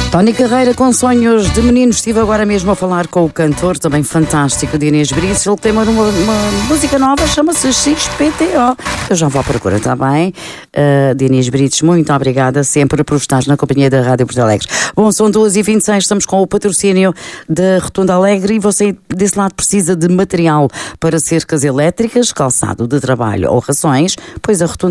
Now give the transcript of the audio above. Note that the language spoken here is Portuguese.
Tony Carreira com sonhos de meninos. Estive agora mesmo a falar com o cantor, também fantástico, de Inês Brites. Ele tem uma música nova, chama-se XPTO. Eu já vou à procura, está bem? De Inês Brites, muito obrigada sempre por estar na companhia da Rádio Porto Alegre. Bom, são 2h26, estamos com o patrocínio da Rotunda Alegre e você desse lado precisa de material para cercas elétricas, calçado de trabalho ou rações, pois a Rotunda